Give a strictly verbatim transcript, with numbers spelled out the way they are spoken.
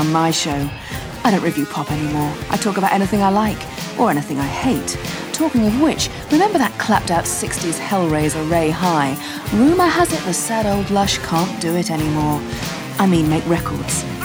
on my show. I don't review pop anymore. I talk about anything I like, or anything I hate. Talking of which, remember that clapped-out sixties Hellraiser Ray High? Rumour has it the sad old lush can't do it anymore. I mean, make records.